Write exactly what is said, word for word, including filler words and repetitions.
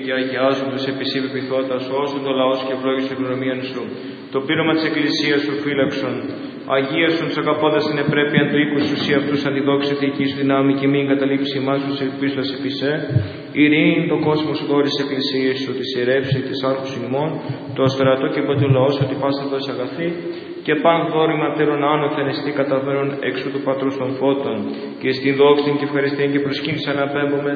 και αγιάζοντος επισή πεπιθώτας, όσον το λαός και ευλόγησε ευλογίαν σου. Το πείρωμα της Εκκλησίας σου φύλαξον. Αγίασον τους αγαπώντας την επρέπειαν του οίκου σου, σύ αυτούς αντιδόξε θεϊκή σου δυνάμει και μην καταλήψει ημάς σου σε ελπίστας επισέ. Ειρήνη το κόσμο σου δώρησε εκκλησίες σου, της ιερεύση της άρχους ημών, το αστρατό και παντού λαός ότι πάσα δόση αγαθή, και παν δόρημα τέλων άνωθεν εστί καταβαίνων έξω του Πατρός των φώτων, και στην δόξη και ευχαριστήν και προσκύνησαν απέμπομεν